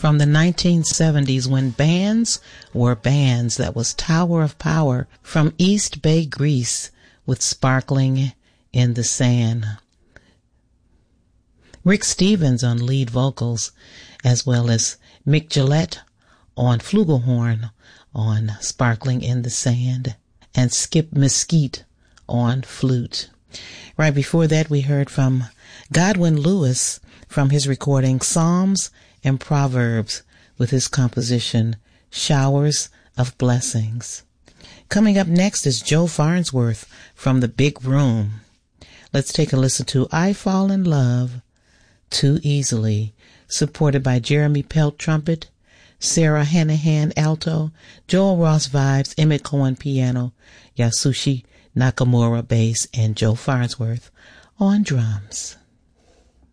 from the 1970s when bands were bands. That was Tower of Power from East Bay, Greece, with Sparkling in the Sand. Rick Stevens on lead vocals, as well as Mick Gillette on flugelhorn on Sparkling in the Sand, and Skip Mesquite on flute. Right before that, we heard from Godwin Lewis from his recording Psalms and Proverbs with his composition Showers of Blessings. Coming up next is Joe Farnsworth from The Big Room. Let's take a listen to I Fall in Love Too Easily, supported by Jeremy Pelt trumpet, Sarah Hanahan alto, Joel Ross vibes, Emmett Cohen piano, Yasushi Nakamura bass, and Joe Farnsworth on drums.